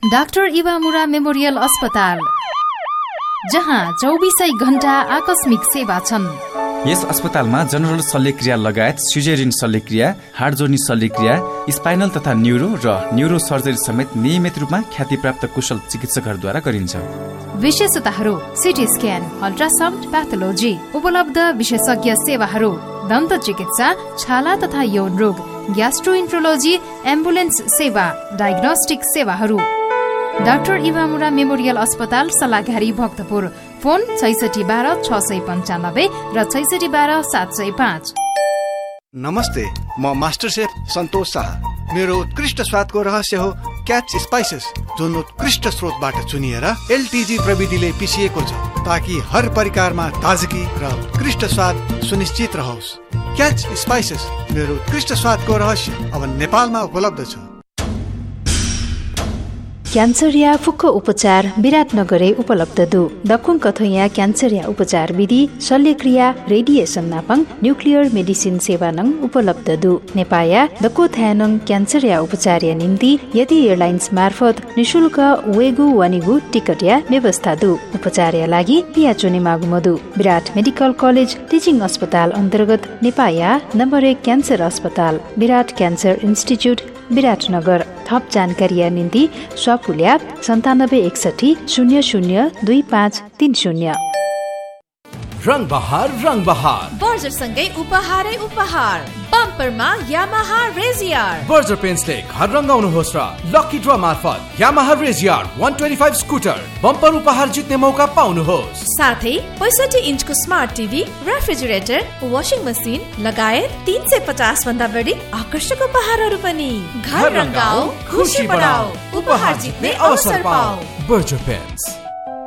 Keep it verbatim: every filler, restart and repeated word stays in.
Doctor Iwamura memorial अस्पताल, जहाँ चौबीसै घण्टा आकस्मिक सेवा छन्। यस अस्पतालमा जनरल शल्यक्रिया लगायत सिजेरियन शल्यक्रिया, हाड जोड्ने शल्यक्रिया, स्पाइनल तथा न्यूरो र न्यूरो सर्जरी समेत नियमित रूपमा ख्यातिप्राप्त कुशल चिकित्सकहरूद्वारा गरिन्छ। विशेषताहरू: सिटी स्क्यान, अल्ट्रासाउन्ड, प्याथोलोजी, उपलब्ध विशेषज्ञ सेवाहरू, दन्त चिकित्सा, छाला तथा यौन रोग, ग्यास्ट्रोइन्ट्रोलोजी, एम्बुलेन्स सेवा, डायग्नोस्टिक सेवाहरू। डाक्टर इवामुरा मेमोरियल अस्पताल, सल्लाघारी, भक्तपुर। फोन छैसठी बाह्र छ सय पन्चानब्बे र छैसठी बाह्र सात सय पाँच। नमस्ते, म मास्टर शेफ सन्तोष शाह। मेरो उत्कृष्ट स्वादको रहस्य हो क्याच स्पाइसेस, जुन उत्कृष्ट स्रोतबाट चुनिएर एलटीजी प्रविधिले पिसिएको छ, ताकि हर परिकारमा ताजगी र उत्कृष्ट स्वाद सुनिश्चित रहोस्। क्याच स्पाइसेस, मेरो उत्कृष्ट स्वादको रहस्य, अब नेपालमा उपलब्ध छ। क्यान्सर या फुक्क उपचार विराटनगरे उपलब्ध दु। दखुङ कथोया क्यान्सर या उपचार विधि, शल्यक्रिया, रेडिएसन नापङ, न्युक्लियर मेडिसिन सेवा नङ उपलब्ध दु। नेपाया दको थायनङ क्यान्सर या उपचार या निम्ति यदि एयरलाइन्स मार्फत निशुल्क वेगु वनिगु टिकट या व्यवस्था दु। उपचार या लागि पिया चुने मागुमदु। विराट मेडिकल कलेज टिचिङ अस्पताल अन्तर्गत नेपाया नम्बर एक क्यान्सर अस्पताल, विराट क्यान्सर इन्स्टिच्युट, विराटनगर। थप जानकारी निम्ति स्वापुल्या सन्तानब्बे एकसठी शून्य शून्य दुई पाँच तीन शून्य। रङ बहार रङ बहार बर्जर सँगै उपहारै उपहार। बम्परमा यामाहा रेजियर। बर्जर पेन्ट्सले घर रङ्गाउनुहोस् र लकी ड्र मार्फत यामाहा रेजियर एक सय पच्चिस स्कुटर बम्पर उपहार जित्ने मौका पाउनुहोस्। साथै पैँसठी इन्चको smart TV, refrigerator, washing machine लगायत तीन सय पचास भन्दा बढी आकर्षक उपहारहरू पनि। घर रङ्गाऊ, खुसी बढाऊ, उपहार जित्ने अवसर पाऊ। Berger paints.